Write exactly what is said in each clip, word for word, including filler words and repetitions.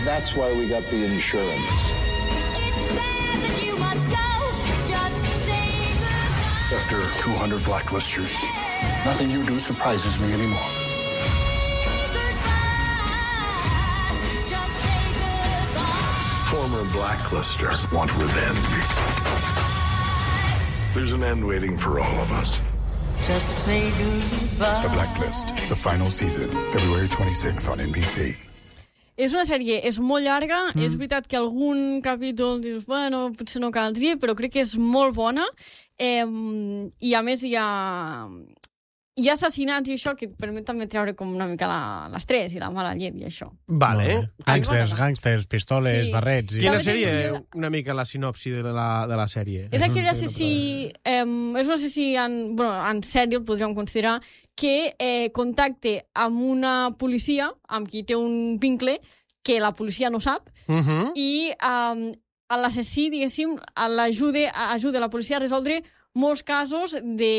That's why we got the insurance. After two hundred blacklisters, nothing you do surprises me anymore. Former blacklisters want revenge. There's an end waiting for all of us. Just say goodbye. The Blacklist, the final season, February twenty-sixth on N B C. És una sèrie, és molt llarga, mm. és veritat que algun capítol dius, bueno, potser no caldria, però crec que és molt bona, eh, i a més hi ha, hi ha assassinats i això que et permet també treure com una mica la, l'estrès i la mala llet i això. Vale. No, gàngsters, gàngsters, pistoles, Sí. barrets... I... Quina sèrie? Una mica la sinopsi de la, de la sèrie. És aquell assassí, eh, és un assassí en, bueno, en sèrie, el podríem considerar, que eh, contacte amb una policia, amb qui té un vincle, que la policia no sap, Uh -huh. i eh, l'assassí, diguéssim, l'ajuda ajuda la policia a resoldre molts casos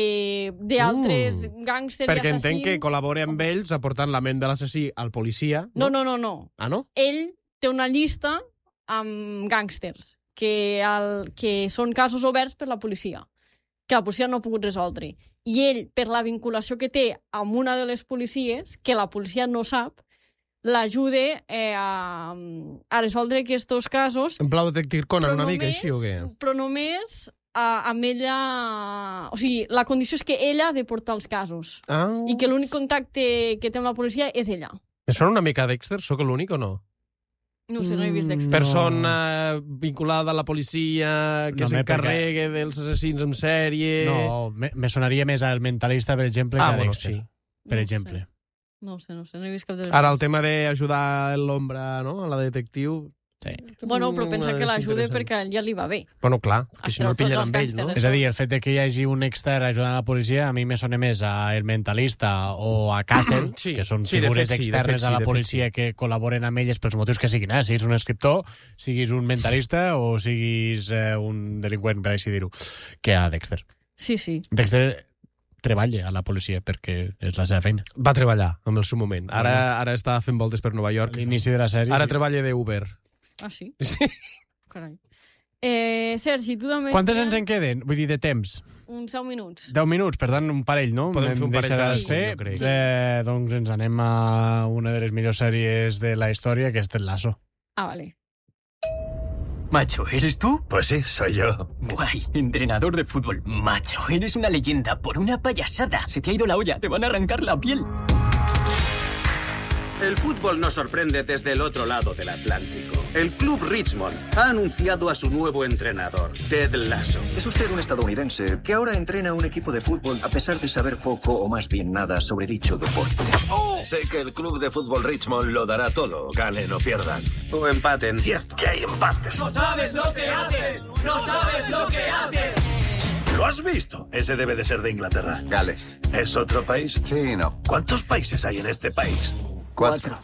d'altres uh, gàngsters i Perquè assassins. entenc que col·labora amb ells aportant la ment de l'assassí al policia. No, no, no, no. Ah, no? Ell té una llista amb gàngsters, que, el, que són casos oberts per la policia, que la policia no ha pogut resoldre. I ell, per la vinculació que té amb una de les policies, que la policia no sap, l'ajuda eh, a, a resoldre aquests casos. En plau detective Conan, una mica només, així o què? Però només a, amb ella... O sigui, la condició és que ella ha de portar els casos. Ah. I que l'únic contacte que té amb la policia és ella. Me sona una mica Dexter? Sóc l'únic o no? No sé, no he vist Dexter. Persona vinculada a la policia que No, s'encarregue perquè... dels assassins en sèrie... No, me, me sonaria més al Mentalista, per exemple, ah, que a bueno, Dexter. sí. Per No exemple. sé. No sé, no sé, no he vist cap de les Ara, el dues. tema d'ajudar l'ombra, no?, a la detectiu... Sí. Bueno, però pensa Mm, que és l'ajuda interessant. perquè a ell ja li va bé. Bueno, clar, que Es si no el treu tots pillen els amb ell, no? gàngsters. És a dir, el fet de que hi hagi un extern ajudant a la policia a mi me sona més a El Mentalista o a Castle, Sí, que són sí, de figures fet sí, de externes fet sí, a la de fet policia que col·laboren amb elles pels motius que siguin. Eh? Siguis un escriptor, siguis un mentalista o siguis eh, un delinqüent, per així dir-ho, que a Dexter. Sí, sí. Dexter treballa a la policia perquè és la seva feina. Va treballar en el seu moment. Ara, ara està fent voltes per Nova A York. l'inici de la sèrie... Ara sí. treballa d'Uber. Ah, sí? Sí. Carai. Eh, Sergi, tu també... Quantes ens en queden? Vull dir, de temps? Uns deu minuts. deu minuts, per tant, un parell, no? Podem fer un Em parell deixaràs de- fer. jo crec. Eh, doncs ens anem a una de les millors sèries de la història, que és Ted Lasso. Ah, vale. Macho, ¿eres tú? Pues sí, soy yo. Guay, entrenador de fútbol. Macho, eres una leyenda por una payasada. Se te ha ido la olla, te van a arrancar la piel. El fútbol nos sorprende desde el otro lado del Atlántico. El Club Richmond ha anunciado a su nuevo entrenador, Ted Lasso. Es usted un estadounidense que ahora entrena un equipo de fútbol a pesar de saber poco o más bien nada sobre dicho deporte. Sé que el club de fútbol Richmond lo dará todo, ganen o pierdan. O empaten. Cierto que hay empates. ¡No sabes lo que haces! ¡No sabes lo que haces! ¿Lo has visto? Ese debe de ser de Inglaterra. Gales. ¿Es otro país? Sí, no. ¿Cuántos países hay en este país? Cuatro.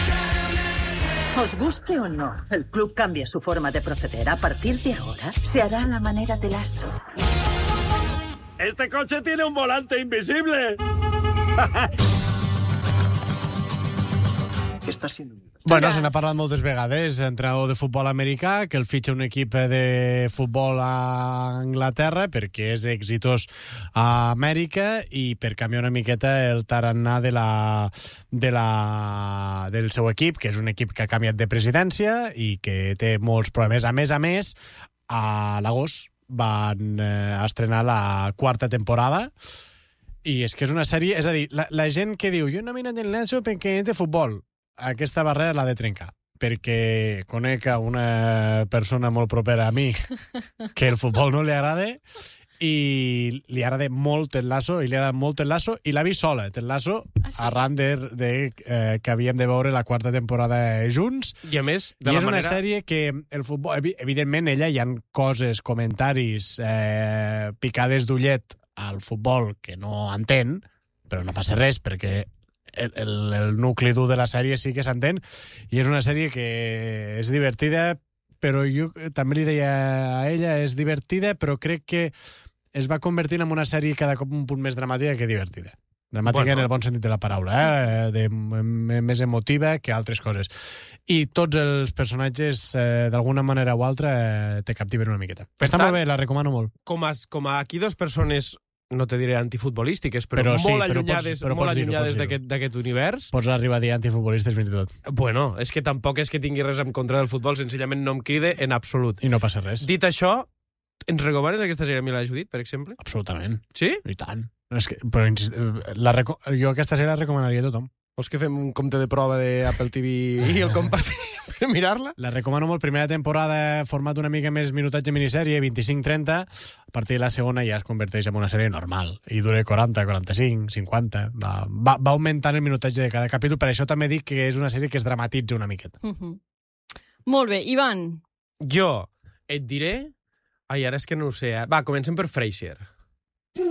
Os guste o no, el club cambia su forma de proceder. A partir de ahora, se hará a la manera de Lasso. ¡Este coche tiene un volante invisible! Está siendo... Bueno, se n'ha parlat moltes vegades, entrenador de futbol americà, que el fitxa un equip de futbol a Anglaterra perquè és exitós a Amèrica i per canviar una miqueta el tarannà de la, de la, del seu equip, que és un equip que ha canviat de presidència i que té molts problemes. A més a més, a l'agost van eh, estrenar la quarta temporada i és que és una sèrie... És a dir, la, la gent que diu jo no miro el Lasso perquè és de futbol, aquesta barrera l'ha de trencar, perquè conec a una persona molt propera a mi que el futbol no li agrada i li agrada molt Ted Lasso i li agrada molt Ted Lasso i l'ha vist sola, Ted Lasso, Ah, sí? arran de, de eh, que havíem de veure la quarta temporada junts. I a més, de I la és una manera... sèrie que el futbol, evi- evidentment ella hi ha coses, comentaris, eh, picades d'ullet al futbol que no entén, però no passa res perquè el, el, el nucli dur de la sèrie sí que s'entén i és una sèrie que és divertida, però jo també li deia a ella, és divertida, però crec que es va convertint en una sèrie cada cop un punt més dramàtica que divertida. Dramàtica bueno. En el bon sentit de la paraula, eh? de, m més emotiva que altres coses. i tots els personatges, eh, d'alguna manera o altra, eh, te captiven una miqueta. Per Està tant, molt bé, la recomano molt. Com a, com a aquí dos persones, no te diré antifutbolístiques, però, Però sí, molt però allunyades, pots- però molt pots dir-ho, allunyades pots dir-ho. d'aquest d'aquest univers. Pots arribar a dir antifutbolistes fins i tot. Bueno, és que tampoc és que tingui res en contra del futbol, senzillament no em cride en absolut. I no passa res. Dit això, ens recomanes aquesta sèrie a mi la Judit, per exemple? Absolutament. Sí? I tant. És que, però insist, la reco jo aquesta sèrie la recomanaria a tothom. Vols que fem un compte de prova d'Apple T V i el compartim per mirar-la? La recomano molt. Primera temporada, format una mica més minutatge minissèrie, vint-i-cinc trenta. A partir de la segona ja es converteix en una sèrie normal. I dura quaranta, quaranta-cinc, cinquanta. Va, va, va augmentant el minutatge de cada capítol. Per això també dic que és una sèrie que es dramatitza una miqueta. Uh -huh. Molt bé, Ivan. Jo et diré... Ai, ara és que no ho sé. Eh? Va, comencem per Frasier.